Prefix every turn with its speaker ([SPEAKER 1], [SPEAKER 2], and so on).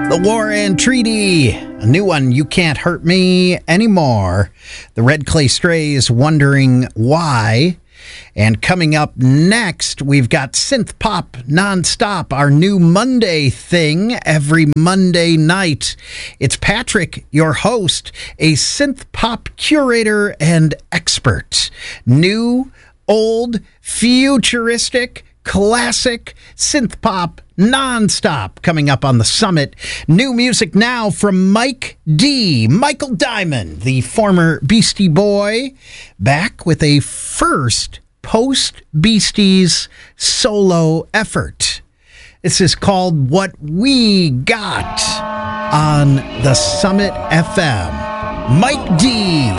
[SPEAKER 1] The War and Treaty, a new one, You Can't Hurt Me Anymore. The Red Clay Strays, Wondering Why. And coming up next, we've got Synth Pop Nonstop, our new Monday thing every Monday night. It's Patrick, your host, a synth pop curator and expert. New, old, futuristic, classic synth pop nonstop coming up on the summit. New music now from Mike D. Michael Diamond, the former Beastie Boy, back with a first post-Beasties solo effort. This is called What We Got on the Summit FM. Mike D.